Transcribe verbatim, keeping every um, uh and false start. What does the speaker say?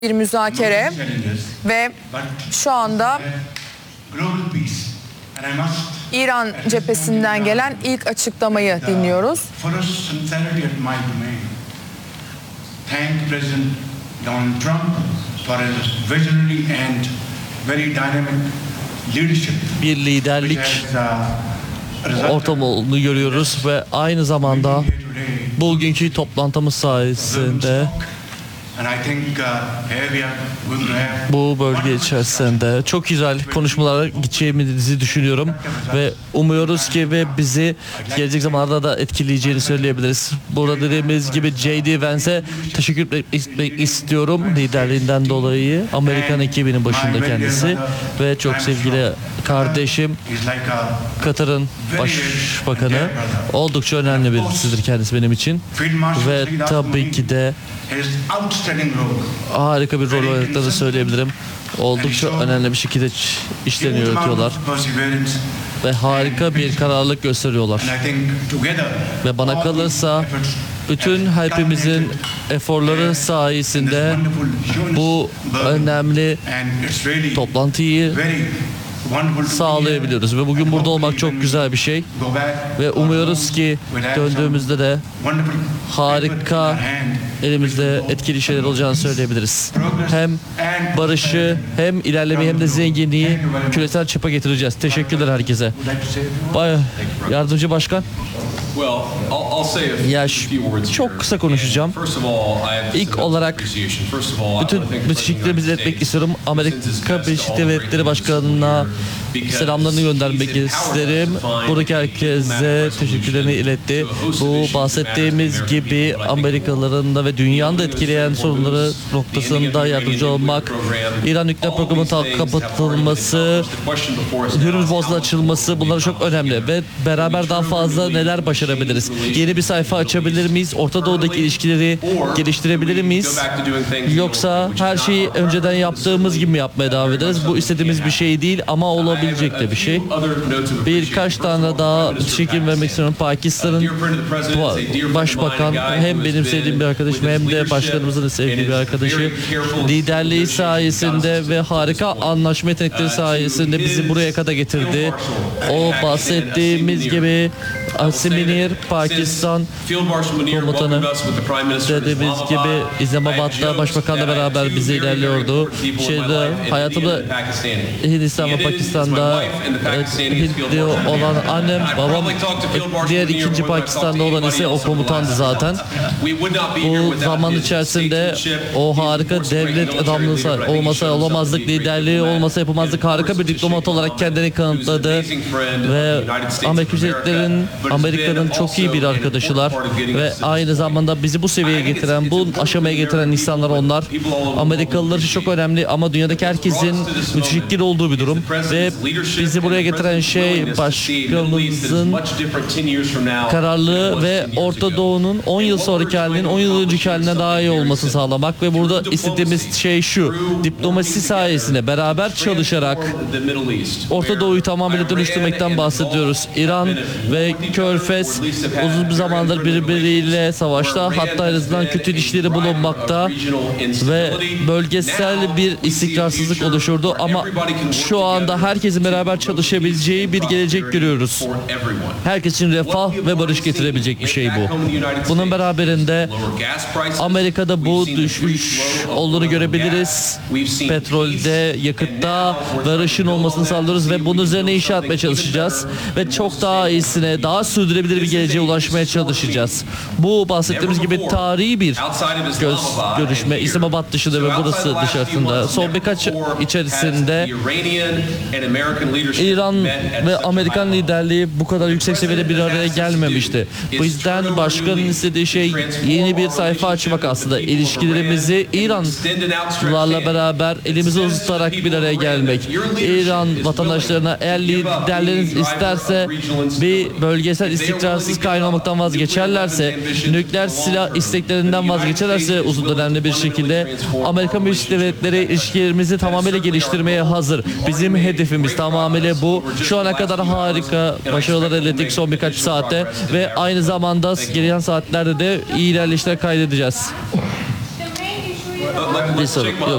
bir müzakere ve şu anda İran cephesinden gelen ilk açıklamayı dinliyoruz. Bir liderlik ortamını görüyoruz ve aynı zamanda bugünkü toplantımız sayesinde bu bölge içerisinde çok güzel konuşmalara gideceğimizi düşünüyorum ve umuyoruz ki ve bizi gelecek zamanlarda da etkileyeceğini söyleyebiliriz. Burada dediğimiz gibi J D Vance'e teşekkür etmek istiyorum liderliğinden dolayı. Amerikan ekibinin başında kendisi ve çok sevgili kardeşim Katar'ın başbakanı, oldukça önemli birisidir kendisi benim için ve tabii ki de harika bir rol oynadıklarını söyleyebilirim. Oldukça önemli bir şekilde işlerini yürütüyorlar ve harika bir kararlılık gösteriyorlar. Ve bana kalırsa bütün hepimizin eforları sayesinde bu önemli toplantıyı sağlayabiliyoruz ve bugün burada olmak çok güzel bir şey ve umuyoruz ki döndüğümüzde de harika, elimizde etkili şeyler olacağını söyleyebiliriz. Hem barışı, hem ilerlemeyi, hem de zenginliği küresel çapa getireceğiz. Teşekkürler herkese. Bay Yardımcı Başkan. Ya çok kısa konuşacağım. İlk olarak bütün müttefiklerimizi iletmek istiyorum. Amerika Birleşik Devletleri Başkanı'na selamlarını göndermek isterim. Buradaki herkese teşekkürlerini iletti. Bu bahsettiğimiz gibi Amerikalıların da ve dünyanın da etkileyen sorunları noktasında yardımcı olmak, İran nükleer programının kapatılması, Hürmüz Boğazı'nın açılması, bunlar çok önemli ve beraber daha fazla neler başarabiliriz? Yeni bir sayfa açabilir miyiz? Orta Doğu'daki ilişkileri geliştirebilir miyiz? Yoksa her şeyi önceden yaptığımız gibi mi yapmaya devam ederiz? Bu istediğimiz bir şey değil ama olabilecek de bir şey. Birkaç tane daha şekil vermek istiyorum. Pakistan'ın başbakan, hem benim sevdiğim bir arkadaşım hem de başkanımızın sevdiği bir arkadaşı, liderliği sayesinde ve harika anlaşma yetenekleri sayesinde bizi buraya kadar getirdi. O bahsettiğimiz gibi Asimir, Pakistan komutanı, dediğimiz gibi İslamabad'da başbakanla beraber bizi ilerliyordu. Şeyde, hayatımda Hindistan ve Pakistan'da Hintli olan annem, babam, diğer ikinci Pakistan'da olan ise o komutandı zaten. Bu zaman içerisinde o harika devlet adamlığı olmasa olamazdık, liderliği olmasa yapamazdık. Harika bir diplomat olarak kendini kanıtladı ve Amerika Birleşik Amerika'nın çok iyi bir arkadaşılar ve aynı zamanda bizi bu seviyeye getiren, bu aşamaya getiren insanlar onlar. Amerikalılar için çok önemli ama dünyadaki herkesin müteşekkir olduğu bir durum ve bizi buraya getiren şey başkanımızın kararlılığı ve Orta Doğu'nun on yıl sonraki halinin on yıl önceki haline daha iyi olmasını sağlamak ve burada istediğimiz şey şu: diplomasi sayesinde beraber çalışarak Orta Doğu'yu tamamıyla dönüştürmekten bahsediyoruz. İran ve Körfez uzun bir zamandır birbiriyle savaşta, hatta en azından kötü ilişkileri bulunmakta ve bölgesel bir istikrarsızlık oluşurdu ama şu anda herkesin beraber çalışabileceği bir gelecek görüyoruz. Herkes için refah ve barış getirebilecek bir şey bu. Bunun beraberinde Amerika'da bu düşüş olduğunu görebiliriz. Petrolde, yakıtta barışın olmasını sağlıyoruz ve bunun üzerine inşa etmeye çalışacağız ve çok daha iyisine, daha sürdürülebilir bir geleceğe ulaşmaya çalışacağız. Bu bahsettiğimiz gibi tarihi bir göz, görüşme İslamabad dışında ve burası dışarısında. Son birkaç içerisinde İran ve Amerikan liderliği bu kadar yüksek seviyede bir araya gelmemişti. Bu yüzden başkanın istediği şey yeni bir sayfa açmak aslında. İlişkilerimizi İranlılarla beraber elimizi uzatarak bir araya gelmek. İran vatandaşlarına eğer liderleriniz isterse bir bölgesel istikrarsız kaynamaktan vazgeçerlerse, nükleer silah isteklerinden vazgeçerlerse uzun dönemli bir şekilde Amerika Birleşik Devletleri ilişkilerimizi tamamıyla geliştirmeye hazır. Bizim hedefimiz tamamıyla bu. Şu ana kadar harika başarılar elde ettik son birkaç saatte ve aynı zamanda gelen saatlerde de iyi ilerleyişler kaydedeceğiz. Bir soru yok.